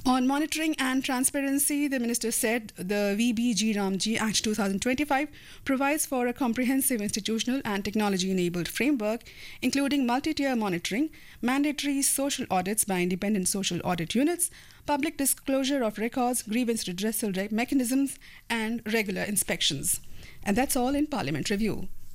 On monitoring and transparency, the minister said the VBG Ramji Act 2025 provides for a comprehensive institutional and technology enabled framework, including multi tier monitoring, mandatory social audits by independent social audit units, public disclosure of records, grievance redressal mechanisms, and regular inspections. And that's all in Parliament Review.